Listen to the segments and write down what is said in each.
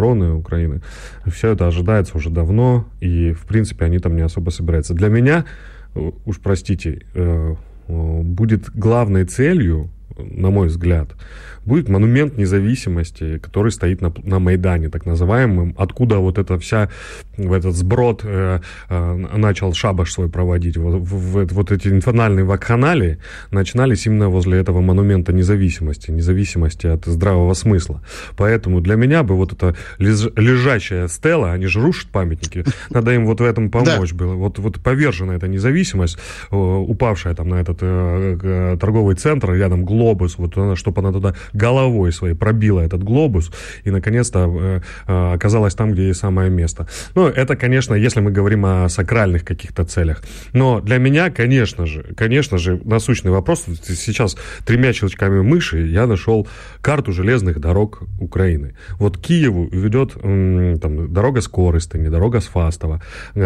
обороны Украины. Все это ожидается уже давно, и, в принципе, они там не особо собираются. Для меня, уж простите, будет главной целью, на мой взгляд, будет монумент независимости, который стоит на Майдане, так называемым, откуда вот эта вся, этот сброд начал шабаш свой проводить. Вот эти инфернальные вакханалии начинались именно возле этого монумента независимости от здравого смысла. Поэтому для меня бы вот эта лежащая стела, они же рушат памятники, надо им вот в этом помочь было. Вот повержена эта независимость, упавшая там на этот торговый центр, рядом глобус, вот она, чтобы она туда головой своей пробила этот глобус и, наконец-то, оказалась там, где ей самое место. Ну, это, конечно, если мы говорим о сакральных каких-то целях. Но для меня, конечно же, насущный вопрос. Сейчас 3 щелчками мыши я нашел карту железных дорог Украины. Вот к Киеву ведет там дорога с Коростыни, дорога с Фастова,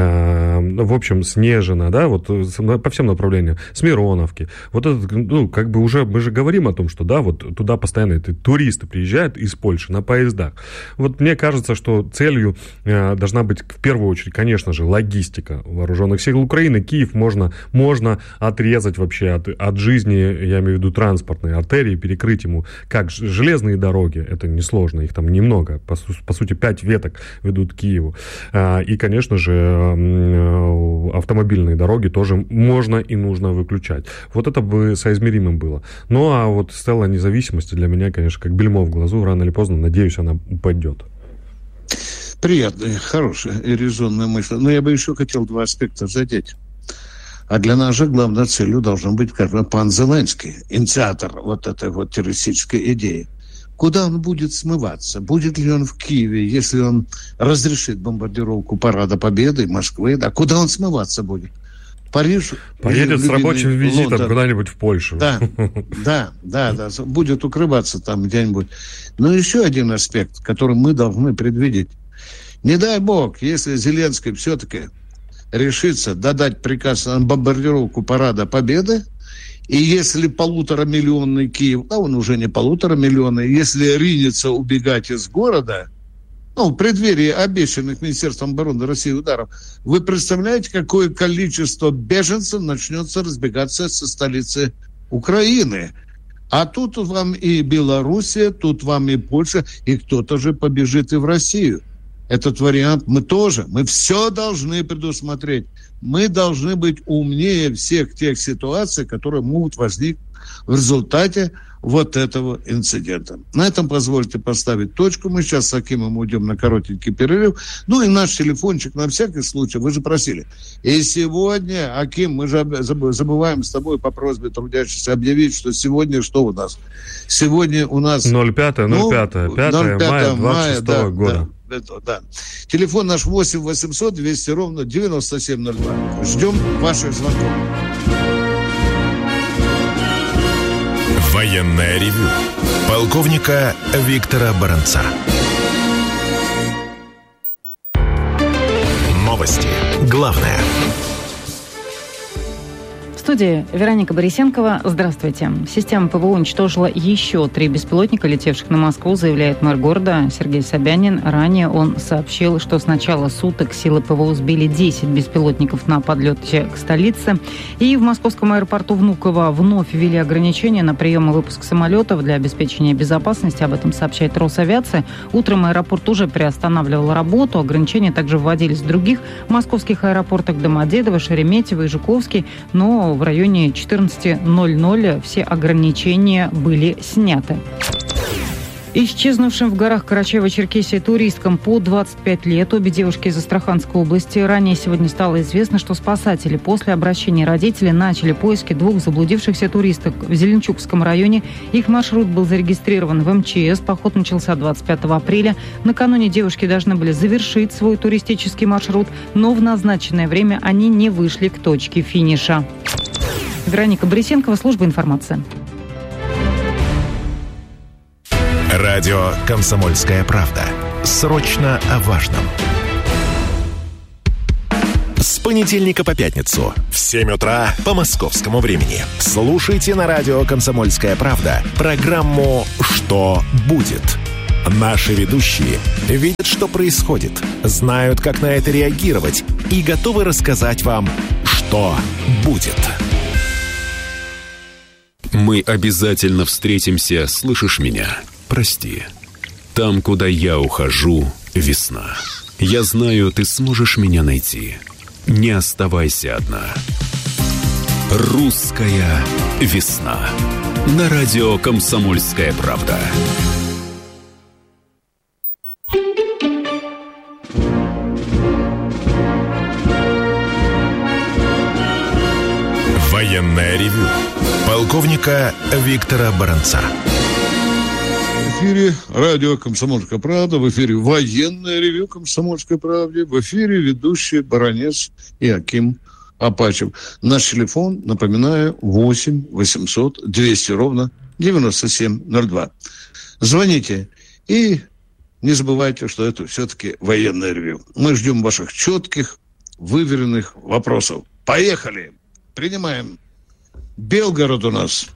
в общем, Снежина, да, вот по всем направлениям, с Мироновки. Вот это, ну, как бы уже, мы же говорим о том, что, да, вот туда постоянно туристы приезжают из Польши на поездах. Вот мне кажется, что целью должна быть в первую очередь, конечно же, логистика вооруженных сил Украины. Киев можно отрезать вообще от жизни, я имею в виду транспортной артерии, перекрыть ему как железные дороги, это несложно, их там немного, по сути 5 веток ведут к Киеву. И, конечно же, автомобильные дороги тоже можно и нужно выключать. Вот это бы соизмеримым было. Ну, а вот стела независимости для меня, конечно, как бельмо в глазу, рано или поздно, надеюсь, она упадет. Приятная, хорошая и резонная мысль. Но я бы еще хотел 2 аспекта задеть. А для нас же главной целью должен быть, как пан Зеленский, инициатор вот этой вот террористической идеи. Куда он будет смываться? Будет ли он в Киеве, если он разрешит бомбардировку Парада Победы, Москвы? Да, куда он смываться будет? Париж. Поедет с рабочим визитом Лондон. Куда-нибудь в Польшу. Да. Будет укрываться там где-нибудь. Но еще один аспект, который мы должны предвидеть. Не дай бог, если Зеленский все-таки решится дать приказ на бомбардировку Парада Победы, и если 1,5-миллионный Киев, а он уже не 1,5-миллионный, если ринется убегать из города, в преддверии обещанных Министерством обороны России ударов, вы представляете, какое количество беженцев начнется разбегаться со столицы Украины? А тут вам и Белоруссия, тут вам и Польша, и кто-то же побежит и в Россию. Этот вариант мы все должны предусмотреть. Мы должны быть умнее всех тех ситуаций, которые могут возникнуть в результате вот этого инцидента. На этом позвольте поставить точку. Мы сейчас с Акимом уйдем на коротенький перерыв. Ну и наш телефончик на всякий случай. Вы же просили. И сегодня, Аким, мы же забываем с тобой по просьбе трудящихся объявить, что сегодня что у нас? Сегодня у нас... 05 мая 26 года. Да. Телефон наш 8 800 200 ровно 9702. Ждем ваших звонков. Военное ревю полковника Виктора Баранца. Новости. Главное. В студии Вероника Борисенкова. Здравствуйте. Система ПВО уничтожила еще 3 беспилотника, летевших на Москву, заявляет мэр города Сергей Собянин. Ранее он сообщил, что с начала суток силы ПВО сбили 10 беспилотников на подлете к столице. И в московском аэропорту Внуково вновь ввели ограничения на прием и выпуск самолетов для обеспечения безопасности. Об этом сообщает Росавиация. Утром аэропорт уже приостанавливал работу. Ограничения также вводились в других московских аэропортах: Домодедово, Шереметьево и Жуковский. Но в районе 14:00 все ограничения были сняты. Исчезнувшим в горах Карачаево-Черкесии туристкам по 25 лет, обе девушки из Астраханской области. Ранее сегодня стало известно, что спасатели после обращения родителей начали поиски 2 заблудившихся туристок в Зеленчукском районе. Их маршрут был зарегистрирован в МЧС. Поход начался 25 апреля. Накануне девушки должны были завершить свой туристический маршрут, но в назначенное время они не вышли к точке финиша. Вероника Борисенкова, служба информации. Радио «Комсомольская правда». Срочно о важном. С понедельника по пятницу в 7 утра по московскому времени. Слушайте на радио «Комсомольская правда» программу «Что будет?». Наши ведущие видят, что происходит, знают, как на это реагировать и готовы рассказать вам, что будет. Мы обязательно встретимся, слышишь меня? Прости. Там, куда я ухожу, весна. Я знаю, ты сможешь меня найти. Не оставайся одна. Русская весна. На радио «Комсомольская правда». Военное ревю полковника Виктора Баранца. В эфире радио «Комсомольская правда», в эфире военное ревю «Комсомольской правды», в эфире ведущий баронец Иаким Апачев. Наш телефон, напоминаю, 8 800 200 ровно 9702. Звоните и не забывайте, что это все-таки военное ревю. Мы ждем ваших четких, выверенных вопросов. Поехали! Принимаем. Белгород у нас.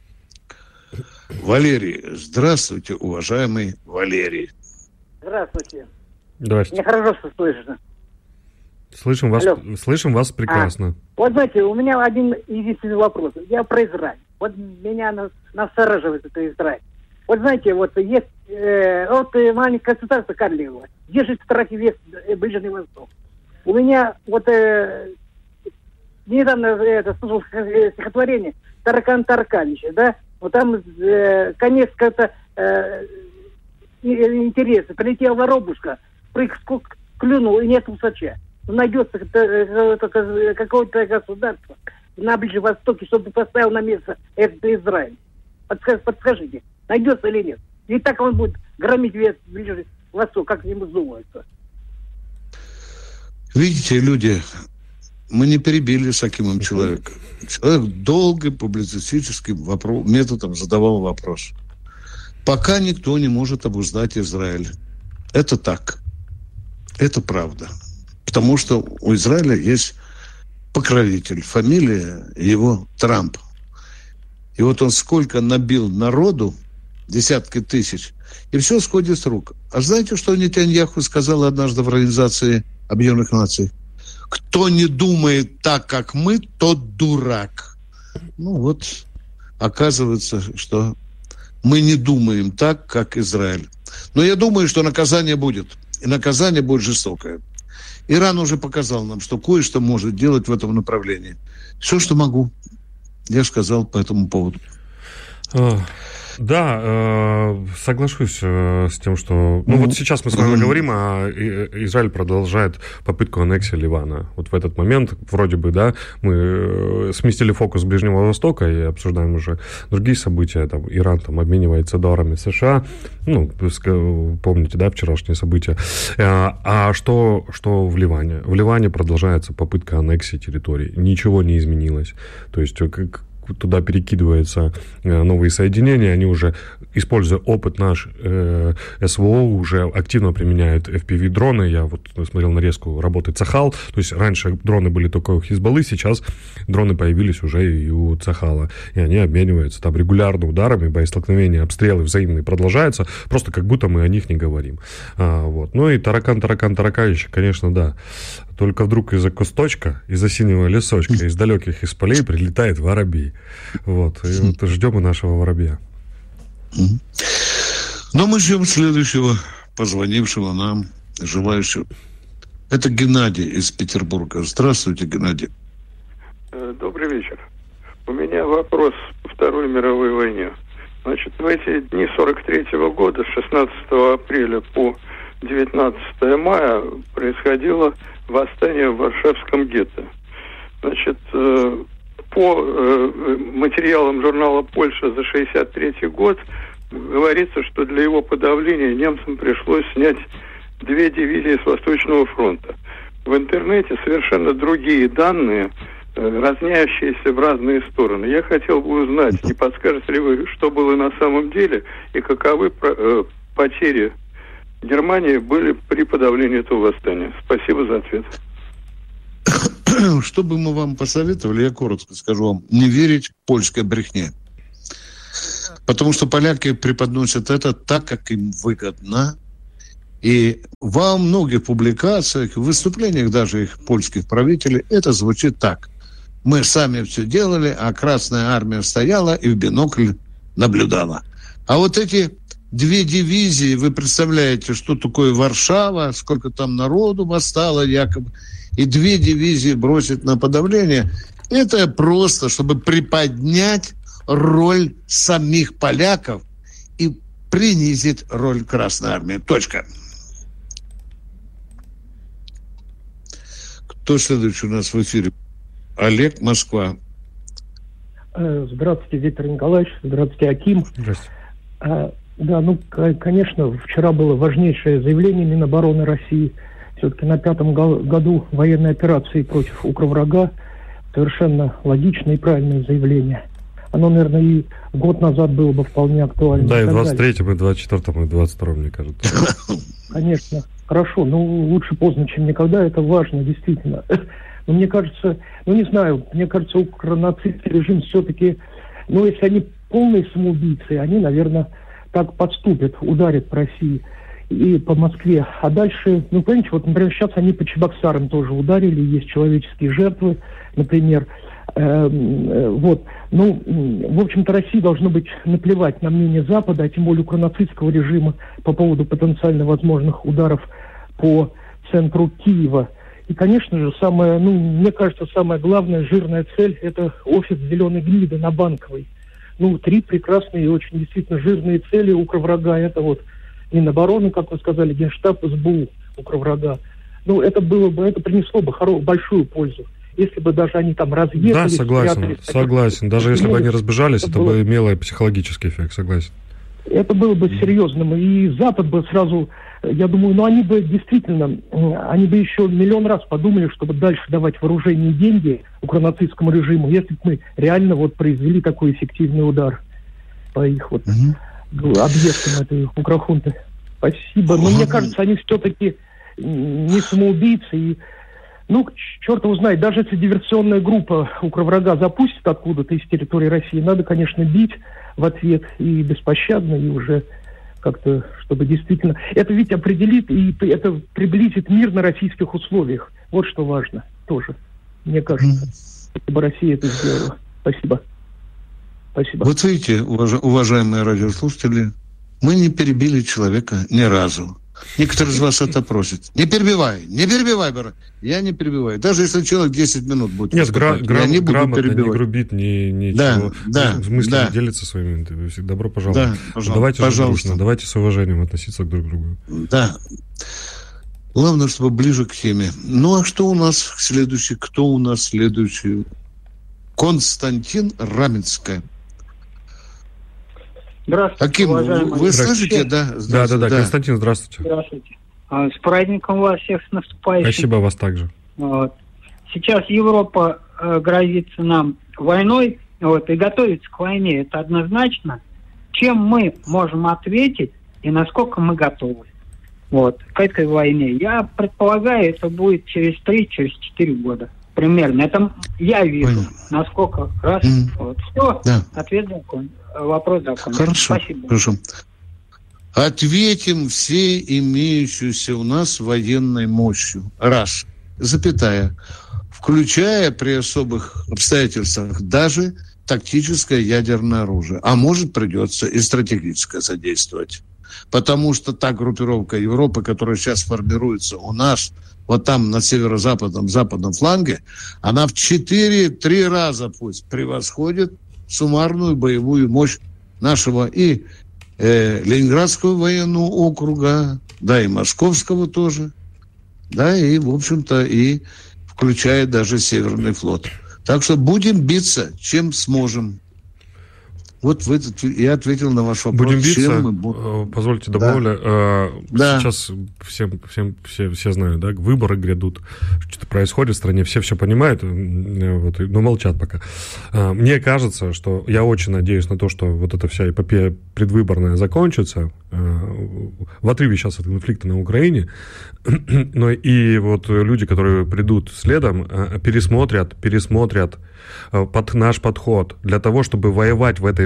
Валерий. Здравствуйте, уважаемый Валерий. Здравствуйте. Здравствуйте. Мне хорошо слышно. Слышим вас прекрасно. Вот знаете, у меня один единственный вопрос. Я про Израиль. Вот меня настораживает это Израиль. Вот знаете, вот есть маленькое государство Карлево, держит в страхе весь Ближний Восток. У меня вот недавно слушал стихотворение Таркан Тарканича, да? Вот там конец как-то интересный. Прилетел воробушка, клюнул, и нет усача. Найдется какое-то государство на Ближнем Востоке, чтобы поставил на место этот Израиль. Подскажите, найдется или нет? И так он будет громить весь Ближний Восток, как ему вздумается. Видите, люди, мы не перебили с Акимом человека. Человек долго публицистическим методом задавал вопрос. Пока никто не может обуздать Израиль. Это так. Это правда. Потому что у Израиля есть покровитель. Фамилия его Трамп. И вот он сколько набил народу, десятки тысяч, и все сходит с рук. А знаете, что Нетаньяху сказал однажды в Организации Объединенных Наций? Кто не думает так, как мы, тот дурак. Ну вот, оказывается, что мы не думаем так, как Израиль. Но я думаю, что наказание будет. И наказание будет жестокое. Иран уже показал нам, что кое-что может делать в этом направлении. Все, что могу, я сказал по этому поводу. Да, соглашусь с тем, что... Ну, вот сейчас мы с вами говорим, а Израиль продолжает попытку аннексии Ливана. Вот в этот момент, вроде бы, да, мы сместили фокус с Ближнего Востока и обсуждаем уже другие события. Там, Иран там обменивается долларами США. Ну, помните, да, вчерашние события. А что в Ливане? В Ливане продолжается попытка аннексии территорий. Ничего не изменилось. То есть, туда перекидываются новые соединения, они уже, используя опыт наш, СВО, уже активно применяют FPV-дроны. Я вот смотрел нарезку работы Цахал, то есть раньше дроны были только у Хизбаллы, сейчас дроны появились уже и у Цахала, и они обмениваются там регулярно ударами, боестолкновения, обстрелы взаимные продолжаются, просто как будто мы о них не говорим. Вот. Ну и тараканчик, конечно, да. Только вдруг из-за кусточка, из-за синего лесочка, из далеких из полей прилетает воробей. Вот. И вот ждем и нашего воробья. Но мы ждем следующего, позвонившего нам, желающего. Это Геннадий из Петербурга. Здравствуйте, Геннадий. Добрый вечер. У меня вопрос по Второй мировой войне. Значит, в эти дни 43-го года, с 16 апреля по 19 мая, происходило восстание в Варшавском гетто. Значит, по материалам журнала «Польша» за 1963 год говорится, что для его подавления немцам пришлось снять 2 дивизии с Восточного фронта. В интернете совершенно другие данные, разняющиеся в разные стороны. Я хотел бы узнать, не подскажете ли вы, что было на самом деле и каковы потери Германии были при подавлении этого восстания. Спасибо за ответ. Что бы мы вам посоветовали, я коротко скажу вам. Не верить польской брехне. Потому что поляки преподносят это так, как им выгодно. И во многих публикациях, в выступлениях даже их польских правителей это звучит так. Мы сами все делали, а Красная Армия стояла и в бинокль наблюдала. А вот эти 2 дивизии, вы представляете, что такое Варшава, сколько там народу восстало якобы, и 2 дивизии бросить на подавление, это просто, чтобы приподнять роль самих поляков и принизить роль Красной Армии. Точка. Кто следующий у нас в эфире? Олег, Москва. Здравствуйте, Виктор Николаевич. Здравствуйте, Аким. Здравствуйте. Да, конечно, вчера было важнейшее заявление Минобороны России. Все-таки на 5-м году военной операции против укрврага. Совершенно логичное и правильное заявление. Оно, наверное, и год назад было бы вполне актуально. Да, и в 23-м, и в 24-м, и в 22-м, мне кажется. Конечно. Хорошо. Лучше поздно, чем никогда. Это важно, действительно. Но мне кажется, не знаю, мне кажется, укронацистский режим все-таки, если они полные самоубийцы, они, наверное, так подступят, ударят по России и по Москве. А дальше, понимаете, например, сейчас они по Чебоксарам тоже ударили, есть человеческие жертвы, например. В общем-то, России должно быть наплевать на мнение Запада, а тем более укронацистского режима по поводу потенциально возможных ударов по центру Киева. И, конечно же, мне кажется, самая главная жирная цель – это офис «Зеленой гниды» на Банковой. 3 прекрасные и очень действительно жирные цели укрврага. Это Минобороны, как вы сказали, Генштаб, СБУ укрврага. Это принесло бы большую пользу. Если бы даже они там разъехались... Да, согласен. Даже если бы они разбежались, это бы имело психологический эффект, согласен. Это было бы серьезным. И Запад бы сразу, я думаю, они бы действительно, они бы еще миллион раз подумали, чтобы дальше давать вооружение и деньги укронацистскому режиму, если бы мы реально произвели такой эффективный удар по их объектам этой укрохунты. Спасибо. Но мне кажется, они все-таки не самоубийцы. И, черт его знает, даже если диверсионная группа укрврага запустит откуда-то из территории России, надо, конечно, бить в ответ и беспощадно, и уже как-то, чтобы действительно... Это ведь определит и это приблизит мир на российских условиях. Вот что важно тоже, мне кажется. Чтобы Россия это сделала. Спасибо. Вот видите, уважаемые радиослушатели, мы не перебили человека ни разу. Некоторые из вас это просят. Не перебивай, брат. Я не перебиваю. Даже если человек 10 минут будет выступать, я не буду грамотно, перебивать. Не грубит, ничего. Мыслями делится своими. Добро пожаловать. Давайте жить дружно, давайте с уважением относиться друг к другу. Да. Главное, чтобы ближе к теме. А что у нас следующий? Кто у нас следующий? Константин Раменская. Здравствуйте, Аким, уважаемые. Вы слышите? Да, Константин, здравствуйте. Здравствуйте. С праздником вас всех, с наступающим. Спасибо, вас также. Сейчас Европа грозится нам войной, и готовится к войне, это однозначно. Чем мы можем ответить и насколько мы готовы к этой войне? Я предполагаю, это будет через 3-4 года. Примерно. Это я вижу, насколько раз. Все, ответ закончен. Вопрос закончен. Хорошо. Ответим всей имеющейся у нас военной мощью. Раз. Запятая. Включая при особых обстоятельствах даже тактическое ядерное оружие. А может, придется и стратегическое задействовать. Потому что та группировка Европы, которая сейчас формируется у нас, там на северо-западном, западном фланге, она в 4-3 раза пусть превосходит суммарную боевую мощь нашего и Ленинградского военного округа, и Московского тоже, и, в общем-то, и включает даже Северный флот. Так что будем биться, чем сможем. Я ответил на ваш вопрос. Будем биться, позвольте добавлю. Сейчас все знают, выборы грядут, что-то происходит в стране, все понимают, но молчат пока. Мне кажется, что я очень надеюсь на то, что эта вся эпопея предвыборная закончится в отрыве сейчас от конфликта на Украине, но и люди, которые придут следом, пересмотрят под наш подход для того, чтобы воевать в этой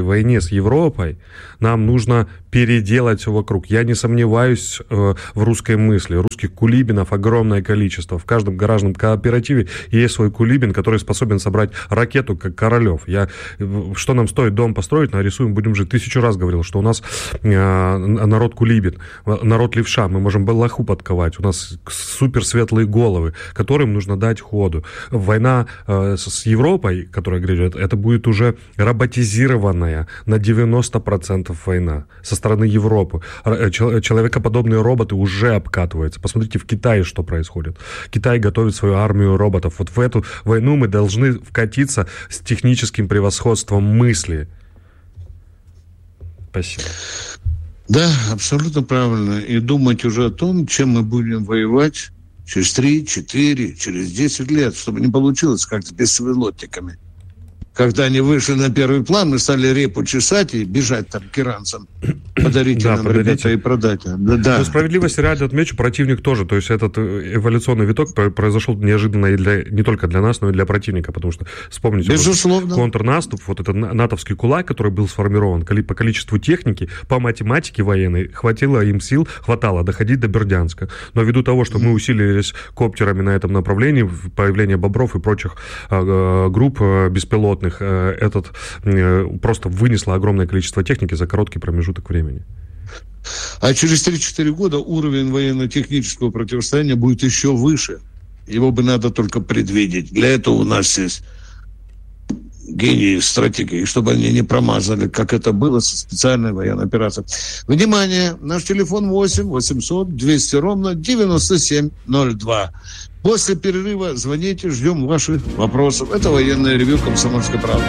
войне с Европой нам нужно переделать все вокруг. Я не сомневаюсь в русской мысли. Русских кулибинов огромное количество. В каждом гаражном кооперативе есть свой кулибин, который способен собрать ракету, как Королев. Что нам стоит дом построить, нарисуем, будем жить. 1000 раз говорил, что у нас народ кулибин, народ левша. Мы можем балаху подковать. У нас супер светлые головы, которым нужно дать ходу. Война с Европой, которая говорит, это будет уже роботизированная на 90% война со стороны Европы. Человекоподобные роботы уже обкатываются. Посмотрите в Китае, что происходит. Китай готовит свою армию роботов. Вот в эту войну мы должны вкатиться с техническим превосходством мысли. Спасибо. Да, абсолютно правильно. И думать уже о том, чем мы будем воевать через 3, 4, через 10 лет, чтобы не получилось как с беспилотниками. Когда они вышли на первый план, мы стали репу чесать и бежать там к иранцам. Подарите нам, ребята, и продать. Да. Но справедливости ради отмечу, противник тоже. То есть этот эволюционный виток произошел неожиданно и не только для нас, но и для противника. Потому что, вспомните, вот, контрнаступ, вот этот натовский кулак, который был сформирован, по количеству техники, по математике военной, хватало доходить до Бердянска. Но ввиду того, что мы усилились коптерами на этом направлении, появление бобров и прочих групп беспилотных, этот просто вынесло огромное количество техники за короткий промежуток времени. А через 3-4 года уровень военно-технического противостояния будет еще выше. Его бы надо только предвидеть. Для этого у нас есть гении стратегии, чтобы они не промазали, как это было со специальной военной операцией. Внимание! Наш телефон 8 800 200 ровно 9702. После перерыва звоните, ждем ваших вопросов. Это военное ревю «Комсомольской правды».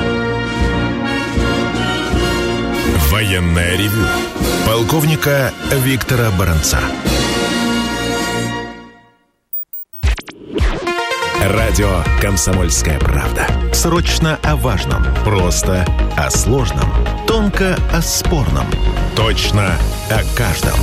Военное ревю полковника Виктора Баранца. Радио «Комсомольская правда». Срочно о важном, просто о сложном, тонко о спорном, точно о каждом.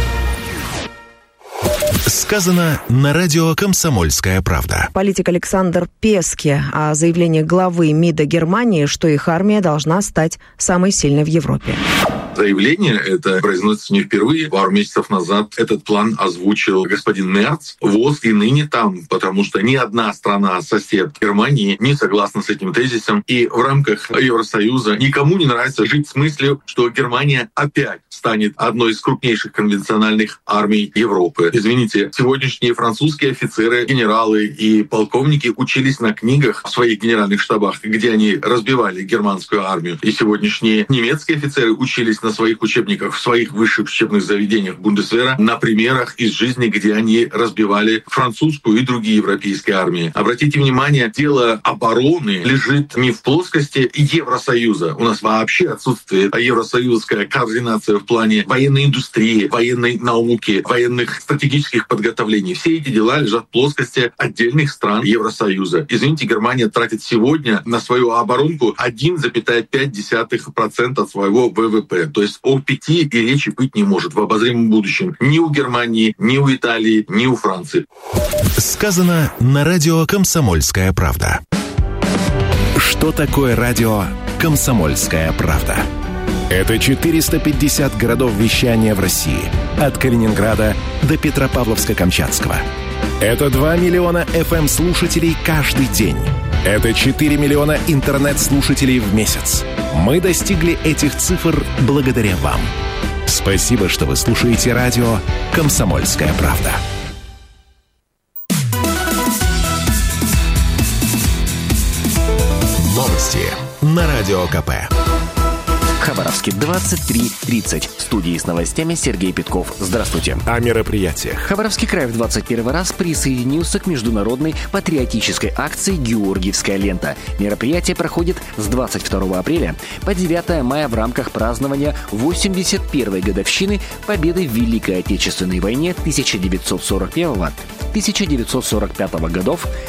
Сказано на радио «Комсомольская правда». Политик Александр Песке о заявлении главы МИДа Германии, что их армия должна стать самой сильной в Европе. Заявление это произносится не впервые. Пару месяцев назад этот план озвучил господин Мерц. ВОЗ и ныне там, потому что ни одна страна-сосед Германии не согласна с этим тезисом. И в рамках Евросоюза никому не нравится жить с мыслью, что Германия опять станет одной из крупнейших конвенциональных армий Европы. Извините, сегодняшние французские офицеры, генералы и полковники учились на книгах в своих генеральных штабах, где они разбивали германскую армию. И сегодняшние немецкие офицеры учились на своих учебниках, в своих высших учебных заведениях Бундесвера на примерах из жизни, где они разбивали французскую и другие европейские армии. Обратите внимание, дело обороны лежит не в плоскости Евросоюза. У нас вообще отсутствует евросоюзская координация в плане военной индустрии, военной науки, военных стратегических подготовлений. Все эти дела лежат в плоскости отдельных стран Евросоюза. Извините, Германия тратит сегодня на свою оборонку 1,5% от своего ВВП. То есть о 5 и речи быть не может в обозримом будущем. Ни у Германии, ни у Италии, ни у Франции. Сказано на радио «Комсомольская правда». Что такое радио «Комсомольская правда»? Это 450 городов вещания в России. От Калининграда до Петропавловска-Камчатского. Это 2 миллиона FM-слушателей каждый день. Это 4 миллиона интернет-слушателей в месяц. Мы достигли этих цифр благодаря вам. Спасибо, что вы слушаете радио «Комсомольская правда». Новости на Радио КП. Хабаровске 23:30. В студии с новостями Сергей Петков. Здравствуйте. О мероприятиях. Хабаровский край в 21 раз присоединился к международной патриотической акции «Георгиевская лента». Мероприятие проходит с 22 апреля по 9 мая в рамках празднования 81-й годовщины победы в Великой Отечественной войне 1941-1945 годов,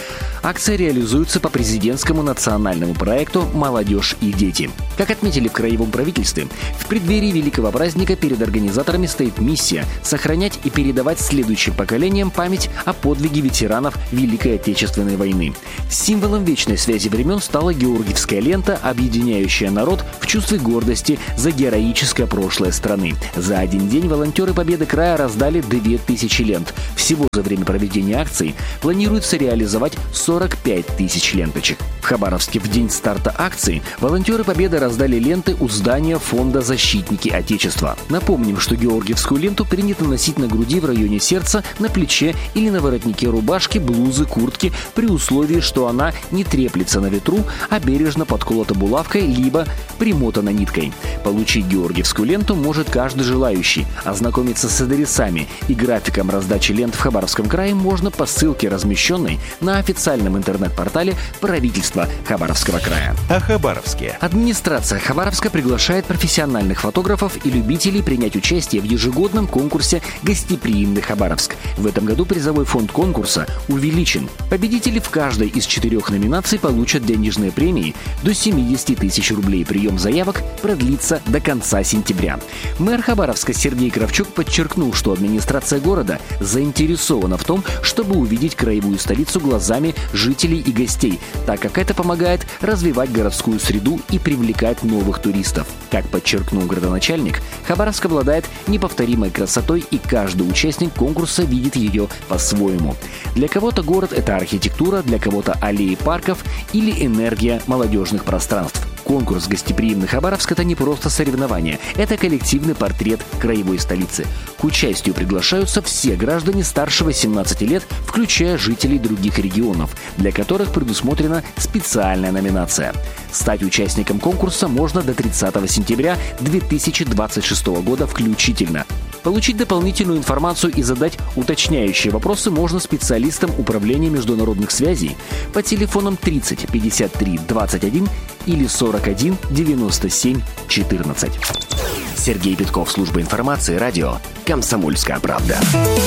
Акция реализуется по президентскому национальному проекту «Молодежь и дети». Как отметили в краевом правительстве, в преддверии великого праздника перед организаторами стоит миссия сохранять и передавать следующим поколениям память о подвиге ветеранов Великой Отечественной войны. Символом вечной связи времен стала георгиевская лента, объединяющая народ в чувстве гордости за героическое прошлое страны. За один день волонтеры Победы края раздали 2000 лент. Всего за время проведения акции планируется реализовать 45 тысяч ленточек. В Хабаровске в день старта акции волонтеры Победы раздали ленты у здания фонда «Защитники Отечества». Напомним, что георгиевскую ленту принято носить на груди в районе сердца, на плече или на воротнике рубашки, блузы, куртки, при условии, что она не треплется на ветру, а бережно подколота булавкой либо примотана ниткой. Получить георгиевскую ленту может каждый желающий. Ознакомиться с адресами и графиком раздачи лент в Хабаровском крае можно по ссылке, размещенной на официальном интернет-портале правительства Хабаровского края. О Хабаровске. Администрация Хабаровска приглашает профессиональных фотографов и любителей принять участие в ежегодном конкурсе «Гостеприимный Хабаровск». В этом году призовой фонд конкурса увеличен. Победители в каждой из 4 номинаций получат денежные премии до 70 тысяч рублей. Прием заявок продлится до конца сентября. Мэр Хабаровска Сергей Кравчук подчеркнул, что администрация города заинтересована в том, чтобы увидеть краевую столицу глазами жителей и гостей, так как это помогает развивать городскую среду и привлекать новых туристов. Как подчеркнул градоначальник, Хабаровск обладает неповторимой красотой, и каждый участник конкурса видит ее по-своему. Для кого-то город – это архитектура, для кого-то аллеи парков или энергия молодежных пространств. Конкурс «Гостеприимный Хабаровск» — это не просто соревнование, это коллективный портрет краевой столицы. К участию приглашаются все граждане старше 18 лет, включая жителей других регионов, для которых предусмотрена специальная номинация. Стать участником конкурса можно до 30 сентября 2026 года включительно. Получить дополнительную информацию и задать уточняющие вопросы можно специалистам Управления международных связей по телефонам 30 53 21 или 41 97 14. Сергей Петков, служба информации, радио «Комсомольская правда».